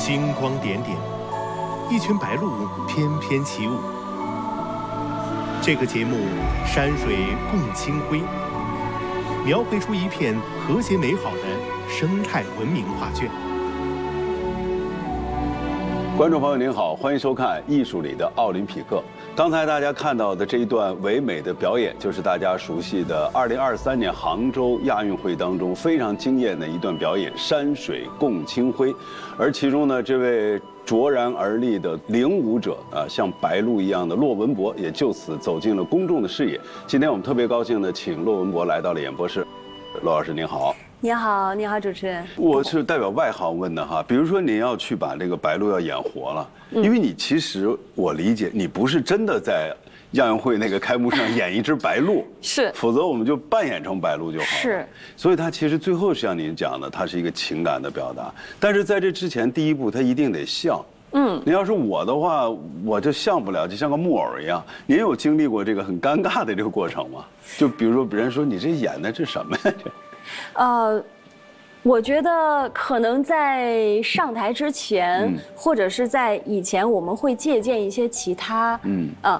星光点点，一群白鹭翩翩起舞。这个节目山水共清辉，描绘出一片和谐美好的生态文明画卷。 观众朋友您好，欢迎收看《艺术里的奥林匹克》。刚才大家看到的这一段唯美的表演，就是大家熟悉的2023年杭州亚运会当中非常惊艳的一段表演——山水共清辉。而其中呢，这位卓然而立的领舞者像白鹭一样的骆文博，也就此走进了公众的视野。今天我们特别高兴的请骆文博来到了演播室。骆老师您好。 你好，你好，主持人。 我是代表外行问的哈，比如说你要去把这个白鹭要演活了，因为你其实我理解你不是真的在亚运会那个开幕上演一只白鹭， 是， 否则我们就扮演成白鹭就好了。 是， 所以它其实最后像您讲的，它是一个情感的表达，但是在这之前第一步它一定得像。你要是我的话，我就像不了，就像个木偶一样。您有经历过这个很尴尬的这个过程吗？就比如说别人说你这演的这什么呀？ 我觉得可能在上台之前，或者是在以前，我们会借鉴一些其他，